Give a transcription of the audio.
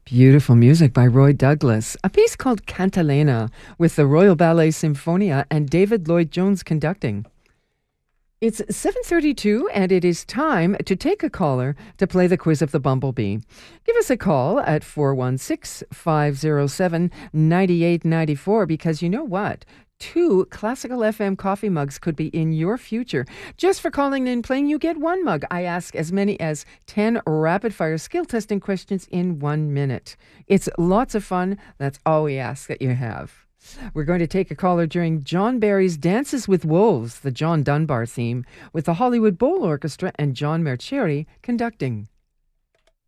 Beautiful music by Roy Douglas. A piece called Cantalena with the Royal Ballet Symphonia and David Lloyd Jones conducting. It's 7:32 and it is time to take a caller to play the quiz of the Bumblebee. Give us a call at 416-507-9894 because you know what? 2 Classical FM coffee mugs could be in your future. Just for calling in and playing, you get 1 mug. I ask as many as 10 rapid-fire skill testing questions in 1 minute. It's lots of fun. That's all we ask that you have. We're going to take a caller during John Barry's Dances with Wolves, the John Dunbar theme, with the Hollywood Bowl Orchestra and John Mercieri conducting.